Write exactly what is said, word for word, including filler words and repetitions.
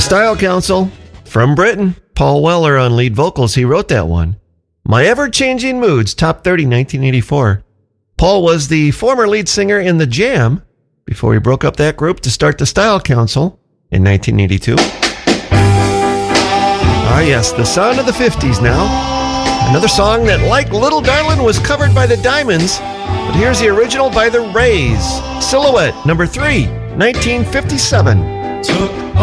Style Council from Britain. Paul Weller on lead vocals. He wrote that one. My Ever-Changing Moods, top thirty, nineteen eighty-four. Paul was the former lead singer in The Jam before he broke up that group to start the Style Council in nineteen eighty-two. Ah, yes, the sound of the fifties now. Another song that, like Little Darlin', was covered by the Diamonds, but here's the original by the Rays. Silhouette, number three, nineteen fifty-seven. Took